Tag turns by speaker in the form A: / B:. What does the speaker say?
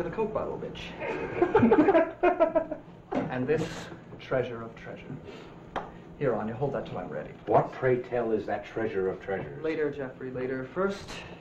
A: the Coke bottle, bitch. And this treasure of treasure. Here, Anya, hold that till I'm ready.
B: What, pray tell, is that treasure of treasures?
A: Later, Jeffrey, later. First,